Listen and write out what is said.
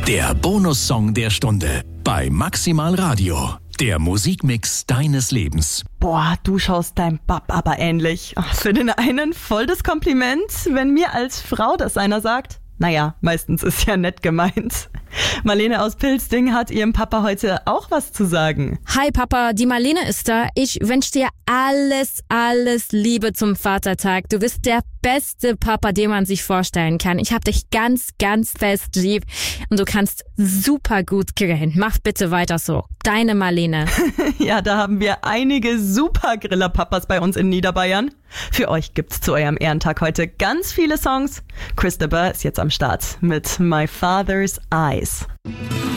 Der Bonussong der Stunde bei Maximal Radio. Der Musikmix deines Lebens. Boah, du schaust deinem Bab aber ähnlich. Für den einen voll das Kompliment, wenn mir als Frau das einer sagt. Naja, meistens ist ja nett gemeint. Marlene aus Pilzding hat ihrem Papa heute auch was zu sagen. Hi Papa, die Marlene ist da. Ich wünsche dir alles Liebe zum Vatertag. Du bist der beste Papa, den man sich vorstellen kann. Ich hab dich ganz fest lieb und du kannst super gut grillen. Mach bitte weiter so. Deine Marlene. Ja, da haben wir einige super Griller-Papas bei uns in Niederbayern. Für euch gibt's zu eurem Ehrentag heute ganz viele Songs. Christopher ist jetzt am Start mit My Father's Eyes.